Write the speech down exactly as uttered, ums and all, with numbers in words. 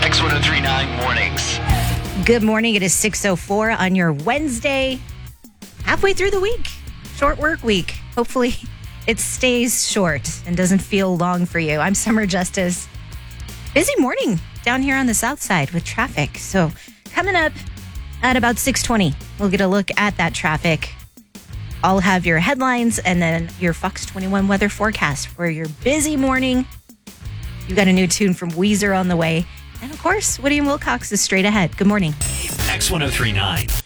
X ten thirty-nine Mornings. Good morning. It is six oh four on your Wednesday, halfway through the week. Short work week. Hopefully it stays short and doesn't feel long for you. I'm Summer Justice. Busy morning down here on the south side with traffic. So coming up at about six twenty, we'll get a look at that traffic. I'll have your headlines and then your Fox twenty-one weather forecast for your busy morning. You got a new tune from Weezer on the way. And of course, Woody and Wilcox is straight ahead. Good morning. X ten thirty-nine.